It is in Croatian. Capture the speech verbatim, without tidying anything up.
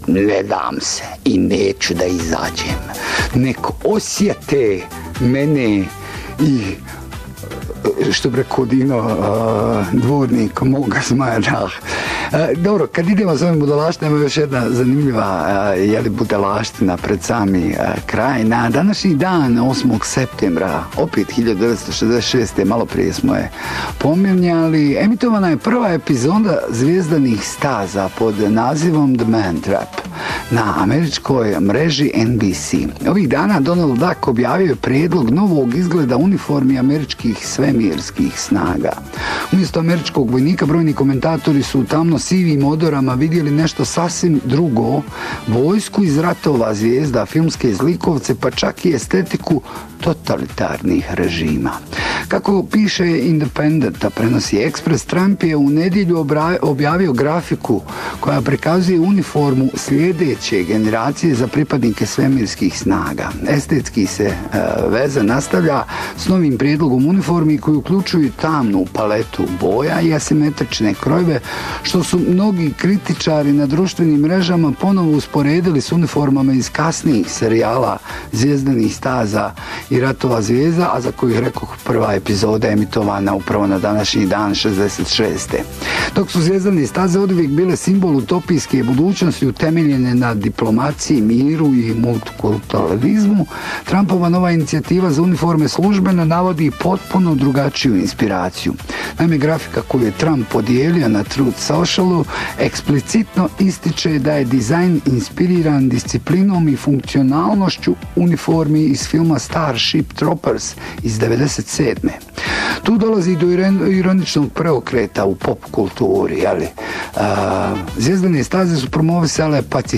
ne dam se i neću da izađem. Nek osjete mene i što bi rekao Dino, dvornik moga Zmaja. Dobro, kad idemo s ovim budalaštinama, još jedna zanimljiva jeli, budalaština pred sami kraj. Na današnji dan, osmog septembra, opet hiljadu devetsto šezdeset šeste. malo prije smo je pominjali, emitovana je prva epizoda Zvijezdanih staza pod nazivom The Man Trap na američkoj mreži N B C. Ovih dana Donald Duck objavio je prijedlog novog izgleda uniformi američkih svemirskih snaga. Umjesto američkog vojnika, brojni komentatori su u tamno sivim odorama vidjeli nešto sasvim drugo, vojsku iz ratova zvijezda, filmske zlikovce, pa čak i estetiku totalitarnih režima. Kako piše Independent, a prenosi Express, Trump je u nedjelju objavio grafiku koja prikazuje uniformu sljedeće generacije za pripadnike svemirskih snaga. Estetski se e, veza nastavlja s novim prijedlogom uniformi koji uključuju tamnu paletu boja i asimetrične krojeve, što su mnogi kritičari na društvenim mrežama ponovo usporedili s uniformama iz kasnijih serijala Zvijezdanih staza i Ratova zvijezda, a za kojih rekoh prva epizoda emitovana upravo na današnji dan šezdeset šeste. Dok su Zvjezdane staze oduvijek bile simbol utopijske budućnosti utemeljene na diplomaciji, miru i multikulturalizmu, Trumpova nova inicijativa za uniforme službeno navodi potpuno drugačiju inspiraciju. Naime, grafika koju je Trump podijelio na Truth Socialu eksplicitno ističe da je dizajn inspiriran disciplinom i funkcionalnošću uniformi iz filma Starship Troopers iz devedeset sedme. Tu dolazi do ironičnog preokreta u pop kulturi. Jeli? Uh, Zvjezdane staze su promovisale pacifizam,